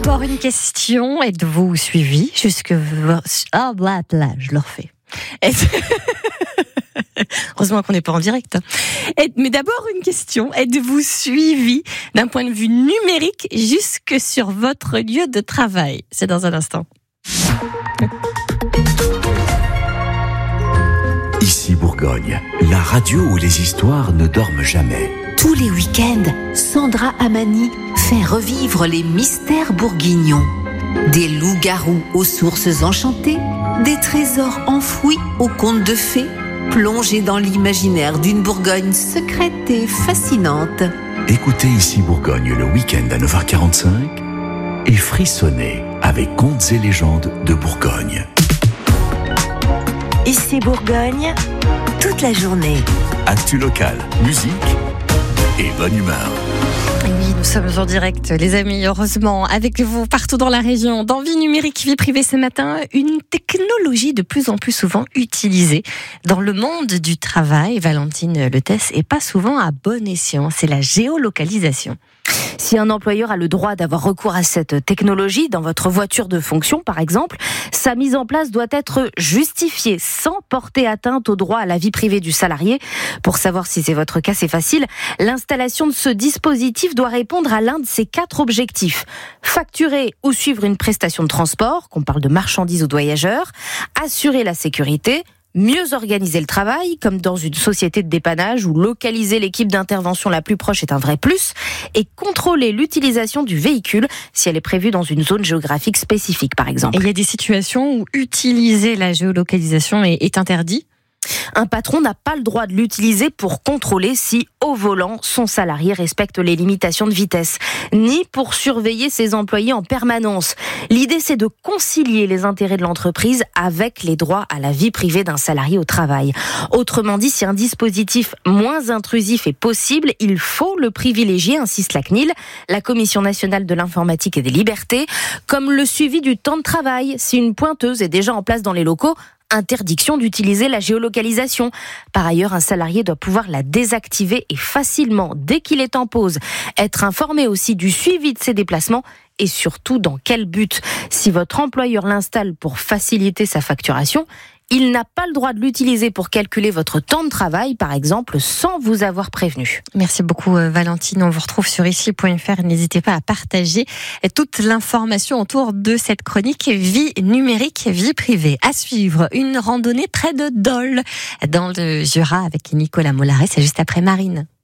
D'abord une question, êtes-vous suivi jusque... Ah, là, je le refais. Heureusement qu'on n'est pas en direct. Mais d'abord une question, êtes-vous suivi d'un point de vue numérique jusque sur votre lieu de travail? C'est dans un instant. Ici Bourgogne, la radio où les histoires ne dorment jamais. Tous les week-ends, Sandra Amani fait revivre les mystères bourguignons. Des loups-garous aux sources enchantées, des trésors enfouis aux contes de fées, plongés dans l'imaginaire d'une Bourgogne secrète et fascinante. Écoutez Ici Bourgogne le week-end à 9h45 et frissonnez avec Contes et légendes de Bourgogne. Ici Bourgogne, toute la journée. Actu locale, musique et bonne humeur. Oui, nous sommes en direct, les amis, heureusement, avec vous partout dans la région. Dans Vie numérique, vie privée ce matin, une technologie de plus en plus souvent utilisée dans le monde du travail. Valentine Letès, et pas souvent à bon escient, c'est la géolocalisation. Si un employeur a le droit d'avoir recours à cette technologie dans votre voiture de fonction, par exemple, sa mise en place doit être justifiée sans porter atteinte au droit à la vie privée du salarié. Pour savoir si c'est votre cas, c'est facile. L'installation de ce dispositif doit répondre à l'un de ces 4 objectifs. Facturer ou suivre une prestation de transport, qu'on parle de marchandises ou de voyageurs, assurer la sécurité, mieux organiser le travail, comme dans une société de dépannage où localiser l'équipe d'intervention la plus proche est un vrai plus, et contrôler l'utilisation du véhicule si elle est prévue dans une zone géographique spécifique, par exemple. Et il y a des situations où utiliser la géolocalisation est interdit ? Un patron n'a pas le droit de l'utiliser pour contrôler si, au volant, son salarié respecte les limitations de vitesse, ni pour surveiller ses employés en permanence. L'idée, c'est de concilier les intérêts de l'entreprise avec les droits à la vie privée d'un salarié au travail. Autrement dit, si un dispositif moins intrusif est possible, il faut le privilégier, insiste la CNIL, la Commission nationale de l'informatique et des libertés, comme le suivi du temps de travail. Si une pointeuse est déjà en place dans les locaux, interdiction d'utiliser la géolocalisation. Par ailleurs, un salarié doit pouvoir la désactiver et facilement, dès qu'il est en pause, être informé aussi du suivi de ses déplacements et surtout dans quel but. Si votre employeur l'installe pour faciliter sa facturation, il n'a pas le droit de l'utiliser pour calculer votre temps de travail, par exemple, sans vous avoir prévenu. Merci beaucoup Valentine, on vous retrouve sur ici.fr. N'hésitez pas à partager toute l'information autour de cette chronique vie numérique, vie privée. À suivre, une randonnée près de Dole, dans le Jura, avec Nicolas Mollaret, c'est juste après Marine.